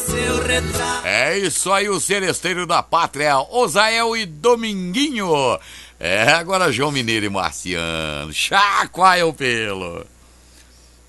É isso aí, o seresteiro da pátria, Osael e Dominguinho. É, agora João Mineiro e Marciano, chacoalha o pelo.